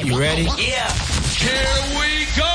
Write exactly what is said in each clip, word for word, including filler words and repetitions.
You ready? Yeah. Here we go.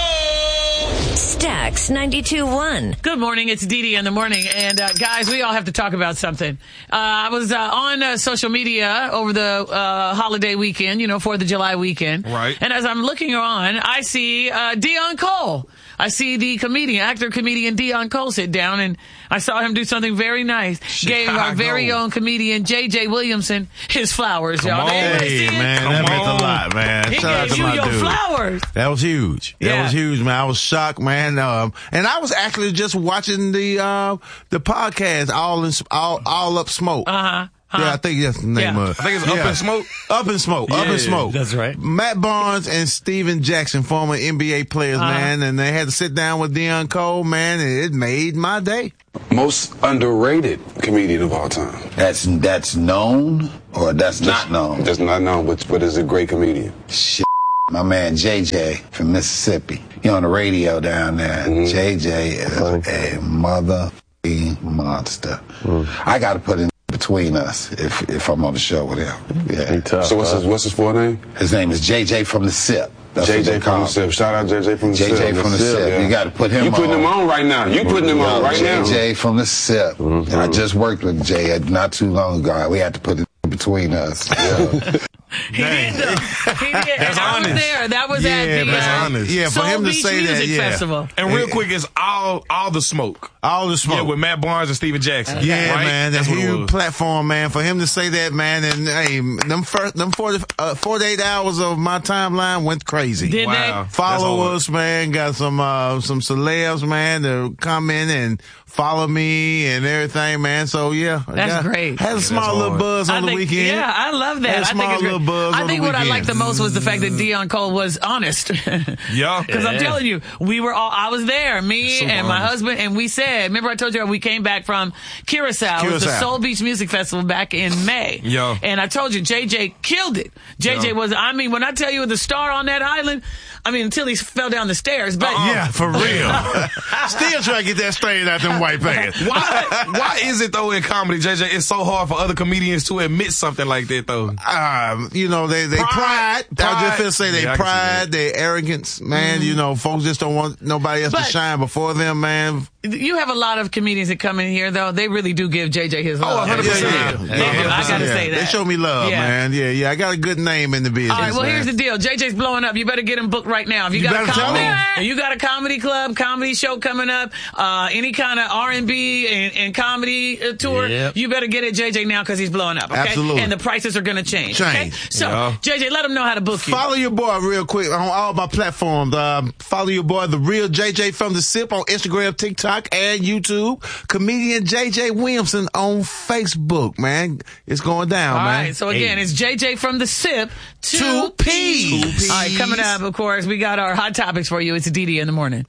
Stax ninety-two point one. Good morning. It's Dee Dee in the morning. And, uh, guys, we all have to talk about something. Uh, I was uh, on uh, social media over the uh, holiday weekend, you know, fourth of July weekend. Right. And as I'm looking on, I see uh, Deon Cole. I see the comedian, actor, comedian Deon Cole sit down, and I saw him do something very nice. Chicago. Gave our very own comedian J J Williamson his flowers, Come y'all. on. Did anybody Hey, see it? man, Come that meant on. a lot, man. He Shout out gave to you my your dude. flowers. That was huge. That Yeah. was huge, man. I was shocked, man. Um, and I was actually just watching the uh, the podcast, all in, all all up smoke. Uh huh. Yeah, I think that's the name Yeah. of it. I think it's Up Yeah. in Smoke. Up in Smoke. Up Yeah, in Smoke. that's right. Matt Barnes and Steven Jackson, former N B A players, Uh-huh. man, and they had to sit down with Deon Cole, man, and it made my day. Most underrated comedian of all time. That's that's known or that's just known? That's not known, but, but is a great comedian. Shit. My man J J from Mississippi. He on the radio down there. Mm-hmm. J J is a mother monster. I got to put in between us if if I'm on the show with him. Yeah. So what's his what's his full name? His name is J J from the S I P. That's J what J they from call the him. S I P. Shout out J J from the S I P. J J from the S I P. Yeah. You got to put him You putting on. him on right now. You putting him on right now. J J from the S I P. And I just worked with Jay not too long ago. We had to put it between us. Yeah. He did, though. He did. And I was honest. there. That was Yeah, at the that's uh, honest. Yeah, for Soul him to Beach say that, Music yeah. Festival. And real quick, it's all all the smoke. All the smoke. Yeah, with Matt Barnes and Steven Jackson. Yeah, right? man, that That's what it huge was. platform, man. For him to say that, man, and hey, them first, them forty, uh, forty-eight hours of my timeline went crazy. Did Wow. they? Follow That's us, man. Got some uh, some celebs, man, to come in and follow me and everything, man. So yeah, I That's got- great. Had a Yeah, small that's little hard. buz on I the think, weekend. Yeah, I love that. Had a I think small it's great. little buzz I on think the what I weekend. liked the most was the fact that Deon Cole was honest. Yeah. Because I'm telling you, we were all, I was there, me Super and my honest. husband, and we said, remember I told you we came back from Curacao, it was the Curacao. Soul Beach Music Festival back in May. Yeah. And I told you, J J killed it. J J Yeah. was, I mean, when I tell you the star on that island, I mean, until he fell down the stairs, but. Yeah, for real. Still trying to get that straight out them white pants. Why? Why is it though in comedy, J J? It's so hard for other comedians to admit something like that though. Um, you know, they, they Pride. pride. I just Pride. feel say they Yeah, I can see pride, that. their arrogance, man. You know, folks just don't want nobody else But- to shine before them, man. You have a lot of comedians that come in here, though. They really do give J J his love. one hundred percent. Yeah, They yeah. do. Yeah, I gotta yeah. say that. They show me love, Yeah. man. Yeah, yeah. I got a good name in the business. All right, well, man. here's the deal. J J's blowing up. You better get him booked right now. If you, You got a better tell comedy, him. if you got a comedy club, comedy show coming up, uh, any kind of R and B and, and comedy uh, tour, Yep. you better get at J J now because he's blowing up. Okay? Absolutely. And the prices are going to change. Okay? Change. So, Yeah. J J, let them know how to book you. Follow your boy real quick on all my platforms. Uh, follow your boy, The Real J J from the S I P on Instagram, TikTok, and YouTube. Comedian J J Williamson on Facebook, man. It's going down, All man. right, so again, it's J J from the S I P, two, Two P's. P's. All right, coming up, of course, we got our hot topics for you. It's Dee Dee in the morning.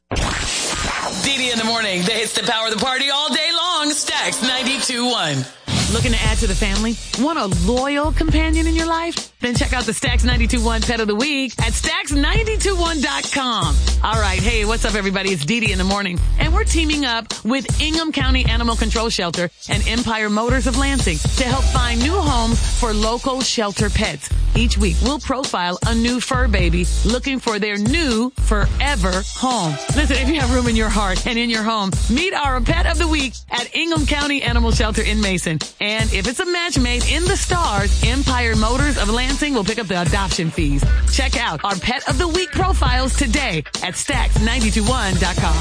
Dee Dee in the morning, the hits that power the party all day long. Stax ninety-two point one. Looking to add to the family? Want a loyal companion in your life? Then check out the Stax ninety-two point one Pet of the Week at stax nine two one dot com. All right, hey, what's up, everybody? It's Dee Dee in the morning, and we're teaming up with Ingham County Animal Control Shelter and Empire Motors of Lansing to help find new homes for local shelter pets. Each week, we'll profile a new fur baby looking for their new forever home. Listen, if you have room in your heart and in your home, meet our Pet of the Week at Ingham County Animal Shelter in Mason. And if it's a match made in the stars, Empire Motors of Lansing will pick up the adoption fees. Check out our Pet of the Week profiles today at stax nine two one dot com.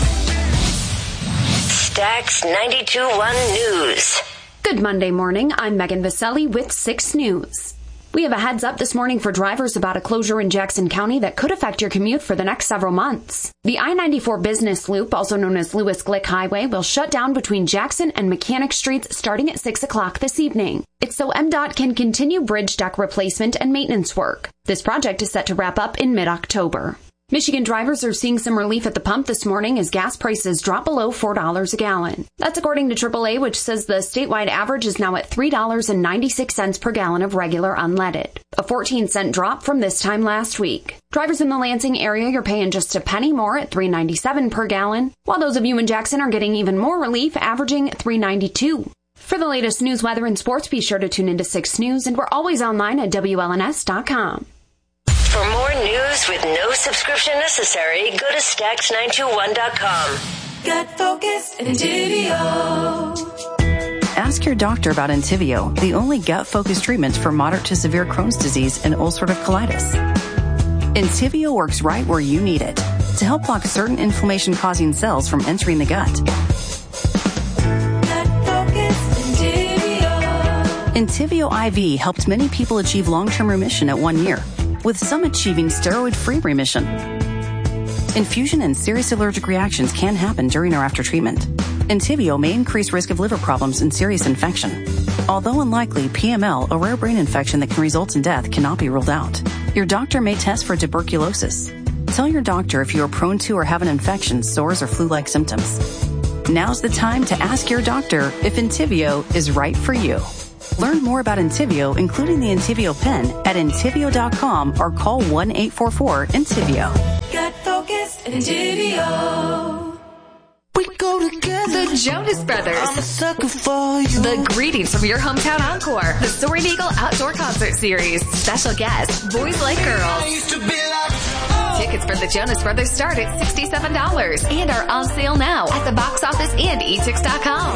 Stax ninety-two point one News. Good Monday morning. I'm Megan Vaselli with six News. We have a heads up this morning for drivers about a closure in Jackson County that could affect your commute for the next several months. The I ninety-four Business Loop, also known as Lewis Glick Highway, will shut down between Jackson and Mechanic Streets starting at six o'clock this evening. It's so M DOT can continue bridge deck replacement and maintenance work. This project is set to wrap up in mid-October. Michigan drivers are seeing some relief at the pump this morning as gas prices drop below four dollars a gallon. That's according to triple A, which says the statewide average is now at three dollars and ninety-six cents per gallon of regular unleaded, a fourteen cent drop from this time last week. Drivers in the Lansing area are paying just a penny more at three ninety-seven per gallon, while those of you in Jackson are getting even more relief, averaging three ninety-two. For the latest news, weather, and sports, be sure to tune into six News, and we're always online at W L N S dot com. For more news with no subscription necessary, go to Stax nine two one dot com. Gut Focus and Entivio. Ask your doctor about Entivio, the only gut-focused treatment for moderate to severe Crohn's disease and ulcerative colitis. Entivio works right where you need it to help block certain inflammation-causing cells from entering the gut. Entivio I V helped many people achieve long-term remission at one year, with some achieving steroid-free remission. Infusion and serious allergic reactions can happen during or after treatment. Entivio may increase risk of liver problems and serious infection. Although unlikely, P M L, a rare brain infection that can result in death, cannot be ruled out. Your doctor may test for tuberculosis. Tell your doctor if you are prone to or have an infection, sores, or flu-like symptoms. Now's the time to ask your doctor if Entivio is right for you. Learn more about Entivio, including the Entivio pen, at Entivio dot com or call one eight four four Entivio. Gut Focus and Entivio. We go together. The Jonas Brothers. I'm a sucker for you. The Greetings from Your Hometown Encore. The Soaring Eagle Outdoor Concert Series. Special guests, Boys Like Girls. I used to be like, oh. Tickets for the Jonas Brothers start at sixty-seven dollars and are on sale now at the box office and e tix dot com.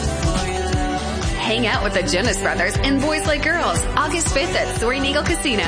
Hang out with the Jonas Brothers and Boys Like Girls August fifth at Soaring Eagle Casino.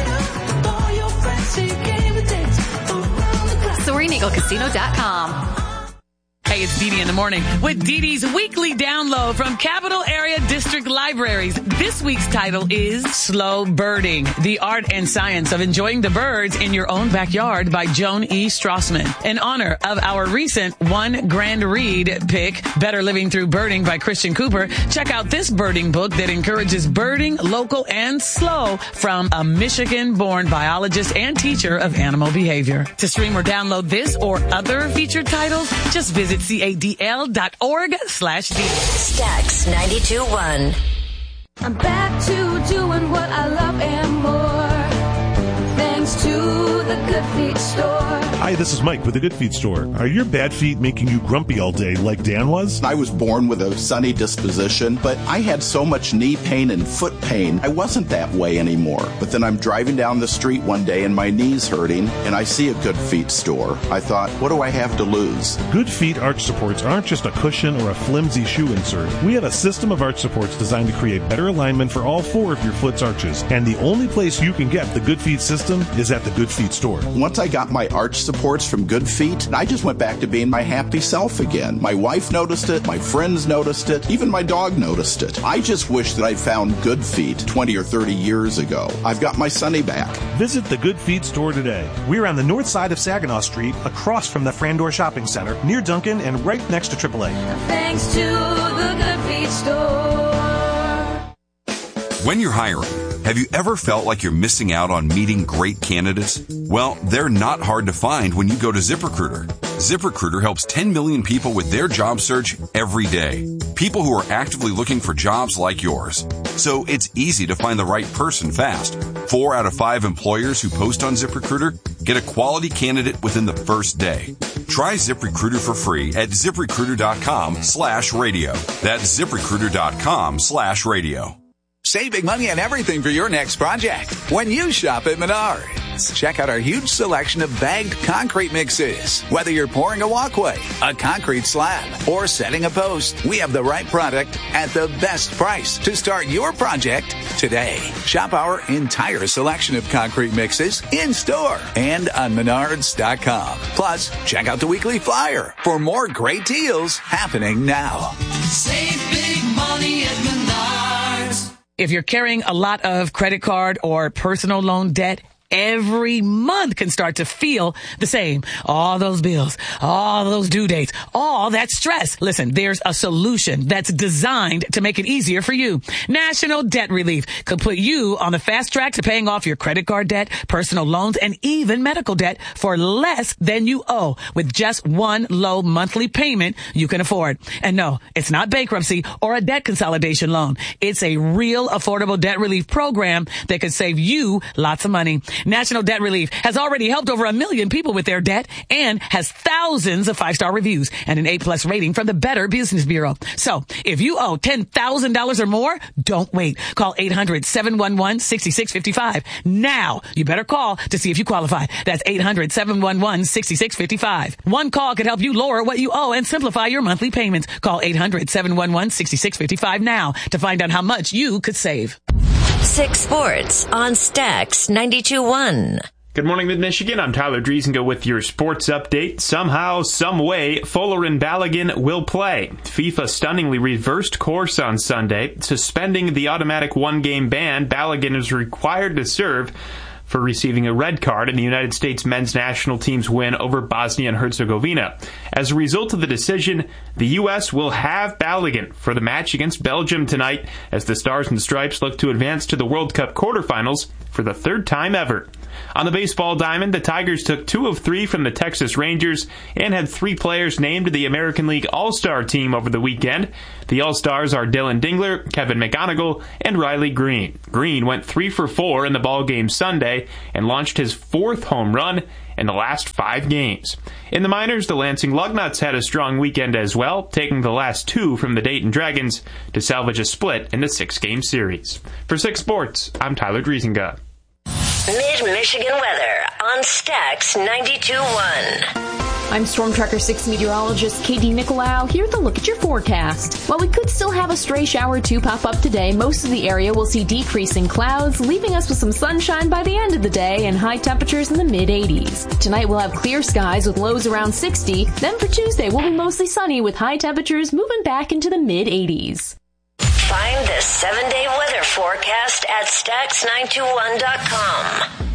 Soaring Eagle Casino dot com. Hey, it's Dee Dee in the morning with Dee Dee's weekly download from Capital Area District Libraries. This week's title is Slow Birding, the art and science of enjoying the birds in your own backyard by Joan E. Strassman. In honor of our recent one grand read pick, Better Living Through Birding by Christian Cooper, check out this birding book that encourages birding local and slow from a Michigan-born biologist and teacher of animal behavior. To stream or download this or other featured titles, just visit cadl dot org slash D. Stax ninety-two point one. I'm back to doing what I love and more. Thanks to the Good Feet Store. Hi, this is Mike with the Good Feet Store. Are your bad feet making you grumpy all day like Dan was? I was born with a sunny disposition, but I had so much knee pain and foot pain, I wasn't that way anymore. But then I'm driving down the street one day and my knee's hurting, and I see a Good Feet Store. I thought, what do I have to lose? Good Feet arch supports aren't just a cushion or a flimsy shoe insert. We have a system of arch supports designed to create better alignment for all four of your foot's arches. And the only place you can get the Good Feet system is at the Good Feet Store. Once I got my arch supports from Good Feet, I just went back to being my happy self again. My wife noticed it, my friends noticed it, even my dog noticed it. I just wish that I found Good Feet twenty or thirty years ago. I've got my Sonny back. Visit the Good Feet Store today. We're on the north side of Saginaw Street, across from the Frandor Shopping Center, near Duncan and right next to triple A. Thanks to the Good Feet Store. When you're hiring, have you ever felt like you're missing out on meeting great candidates? Well, they're not hard to find when you go to ZipRecruiter. ZipRecruiter helps ten million people with their job search every day. People who are actively looking for jobs like yours. So it's easy to find the right person fast. Four out of five employers who post on ZipRecruiter get a quality candidate within the first day. Try ZipRecruiter for free at ZipRecruiter.com slash radio. That's ZipRecruiter.com slash radio. Saving money on everything for your next project when you shop at Menards. Check out our huge selection of bagged concrete mixes. Whether you're pouring a walkway, a concrete slab, or setting a post, we have the right product at the best price to start your project today. Shop our entire selection of concrete mixes in store and on Menards dot com. Plus, check out the weekly flyer for more great deals happening now. Save big money at Menards. If you're carrying a lot of credit card or personal loan debt, every month can start to feel the same. All those bills, all those due dates, all that stress. Listen, there's a solution that's designed to make it easier for you. National Debt Relief could put you on the fast track to paying off your credit card debt, personal loans, and even medical debt for less than you owe with just one low monthly payment you can afford. And no, it's not bankruptcy or a debt consolidation loan. It's a real affordable debt relief program that could save you lots of money. National Debt Relief has already helped over a million people with their debt and has thousands of five-star reviews and an A-plus rating from the Better Business Bureau. So if you owe ten thousand dollars or more, don't wait. Call eight hundred, seven one one, six six five five. Now, you better call to see if you qualify. That's eight hundred, seven one one, six six five five. One call could help you lower what you owe and simplify your monthly payments. Call eight hundred, seven one one, six six five five now to find out how much you could save. Six Sports on Stax ninety-two point one. Good morning, Mid-Michigan. I'm Tyler Driesinga with your sports update. Somehow, some way, Fuller and Balogun will play. FIFA stunningly reversed course on Sunday, suspending the automatic one-game ban Balogun is required to serve for receiving a red card in the United States men's national team's win over Bosnia and Herzegovina. As a result of the decision, the U S will have Balogun for the match against Belgium tonight as the Stars and Stripes look to advance to the World Cup quarterfinals for the third time ever. On the baseball diamond, the Tigers took two of three from the Texas Rangers and had three players named to the American League All-Star team over the weekend. The All-Stars are Dylan Dingler, Kevin McGonigal, and Riley Green. Green went three for four in the ballgame Sunday and launched his fourth home run in the last five games. In the minors, the Lansing Lugnuts had a strong weekend as well, taking the last two from the Dayton Dragons to salvage a split in the six-game series. For Six Sports, I'm Tyler Driesinga. Mid-Michigan weather on Stax ninety-two point one. I'm Storm Tracker six meteorologist Katie Nicolau here with a look at your forecast. While we could still have a stray shower or two pop up today, most of the area will see decreasing clouds, leaving us with some sunshine by the end of the day and high temperatures in the mid eighties. Tonight we'll have clear skies with lows around sixty. Then for Tuesday we'll be mostly sunny with high temperatures moving back into the mid eighties. Find the seven-day weather forecast at Stax nine two one dot com.